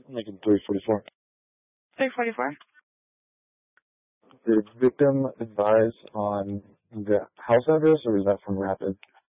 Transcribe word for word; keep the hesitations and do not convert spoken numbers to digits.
Making three forty-four. three forty-four. Did victim advise on the house address, or was that from Rapid?